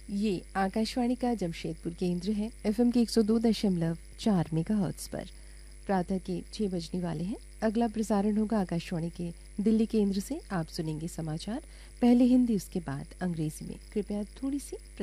ये आकाशवाणी का जमशेदपुर केंद्र है। एफएम के 102.4 मेगाहर्ट्ज पर प्रातः के 6 बजने वाले हैं। अगला प्रसारण होगा आकाशवाणी के दिल्ली केंद्र से। आप सुनेंगे समाचार, पहले हिंदी, उसके बाद अंग्रेजी में। कृपया थोड़ी सी